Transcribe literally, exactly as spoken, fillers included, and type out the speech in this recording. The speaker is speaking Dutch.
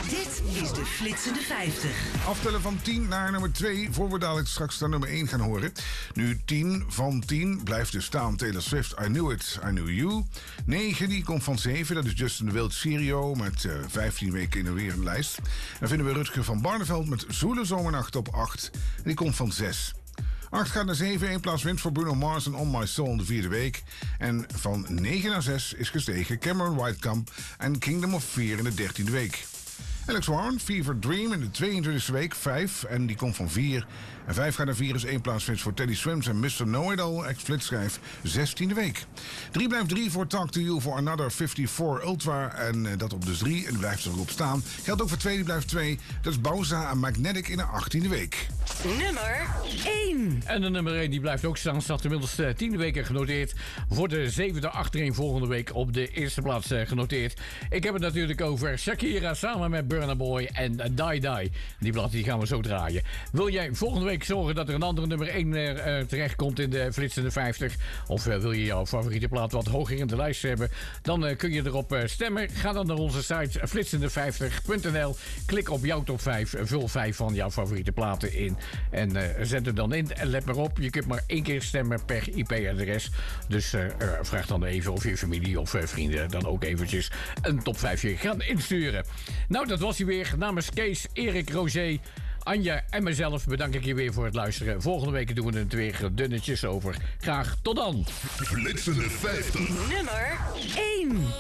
Dit is de Flitsende vijftig. Aftellen van tien naar nummer twee, voor we dadelijk straks naar nummer één gaan horen. Nu tien van tien blijft dus staan Taylor Swift, I Knew It, I Knew You. negen, die komt van zeven, dat is Justin de Wild, Sirio, met uh, vijftien weken in de weer een lijst. Dan vinden we Rutger van Barneveld met Zoele Zomernacht op acht, en die komt van zes. acht gaat naar zeven, één plaats winst voor Bruno Mars en On My Soul in de vierde week. En van negen naar zes is gestegen Cameron Whitekamp en Kingdom of Fear in de dertiende week. Alex Warren, Fever Dream in de tweeëntwintigste week, vijf, en die komt van vier. En vijf gaat naar vier is één plaats winst voor Teddy Swims en mister Know-It-All, ex-flitsschijf, zestiende week. drie blijft drie voor Talk To You voor Another vijfenvijftig Ultra, en uh, dat op dus drie, en die blijft erop staan. Geldt ook voor twee, die blijft twee, dat is Bauza en Magnetic in de achttiende week. Nummer één. En de nummer één die blijft ook staan, staat inmiddels uh, tiende weken genoteerd. Voor de zevende achtereen volgende week op de eerste plaats uh, genoteerd. Ik heb het natuurlijk over Shakira samen met Burna Boy en uh, Die Die. Die blad die gaan we zo draaien. Wil jij volgende week zorgen dat er een andere nummer één uh, terechtkomt in de Flitsende vijftig? Of uh, wil je jouw favoriete plaat wat hoger in de lijst hebben? Dan uh, kun je erop uh, stemmen. Ga dan naar onze site flitsende vijftig punt n l. Klik op jouw top vijf. Vul vijf van jouw favoriete platen in. En uh, zet er dan in. En let maar op, je kunt maar één keer stemmen per I P-adres. Dus uh, uh, vraag dan even of je familie of uh, vrienden dan ook eventjes een top vijfje gaan insturen. Nou, dat was hij weer. Namens Kees, Erik, Roger, Anja en mezelf bedank ik je weer voor het luisteren. Volgende week doen we het weer dunnetjes over. Graag tot dan. Flitsende vijftig. Nummer één.